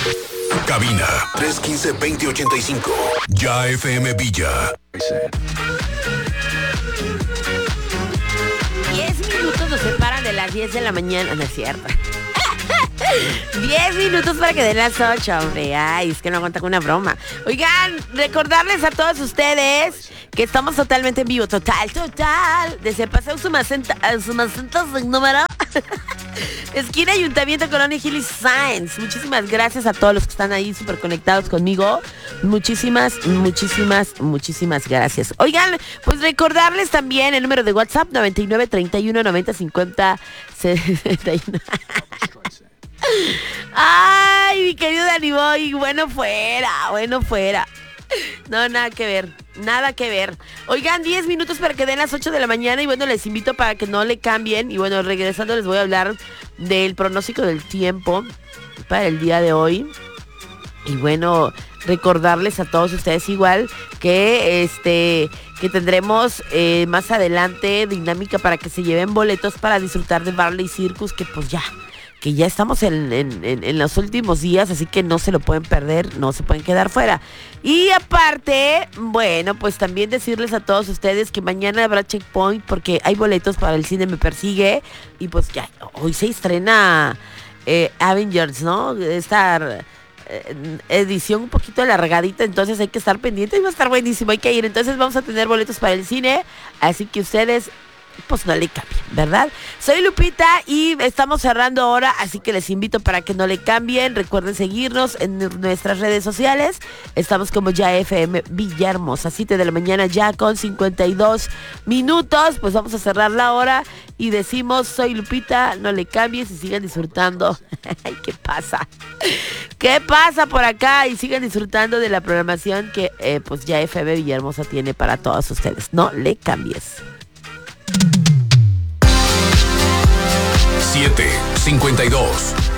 Cabina 315-2085. Ya FM Villa. 10 minutos nos separan de las 10 de la mañana, no es cierto. 10 minutos para que den las 8, hombre. Ay, es que no aguanta con una broma. Oigan, recordarles a todos ustedes que estamos totalmente en vivo. Total. Desde Paseo Sumacentas sin número. Esquina Ayuntamiento, Colonia Gil y Sáenz. Muchísimas gracias a todos los que están ahí súper conectados conmigo. Muchísimas gracias. Oigan, pues recordarles también el número de WhatsApp 99 31 90 50 71. Ay, mi querido Danny Boy, bueno fuera. No, nada que ver. Oigan, 10 minutos para que den las 8 de la mañana y bueno, les invito para que no le cambien. Y bueno, regresando les voy a hablar del pronóstico del tiempo para el día de hoy. Y bueno, recordarles a todos ustedes igual que que tendremos más adelante dinámica para que se lleven boletos para disfrutar de Barley Circus, que pues ya estamos en los últimos días, así que no se lo pueden perder, no se pueden quedar fuera. Y aparte, bueno, pues también decirles a todos ustedes que mañana habrá checkpoint porque hay boletos para el Cine Me Persigue y pues ya, hoy se estrena Avengers, ¿no? Esta edición un poquito alargadita, entonces hay que estar pendiente y va a estar buenísimo, hay que ir. Entonces vamos a tener boletos para el cine, así que ustedes pues no le cambien, ¿verdad? Soy Lupita y estamos cerrando ahora, así que les invito para que no le cambien. Recuerden seguirnos en nuestras redes sociales. Estamos como Ya FM Villahermosa, 7 de la mañana ya con 52 minutos. Pues vamos a cerrar la hora y decimos, soy Lupita, no le cambies y sigan disfrutando. Ay, ¿qué pasa? ¿Qué pasa por acá? Y sigan disfrutando de la programación que pues Ya FM Villahermosa tiene para todos ustedes. No le cambies. 7:52.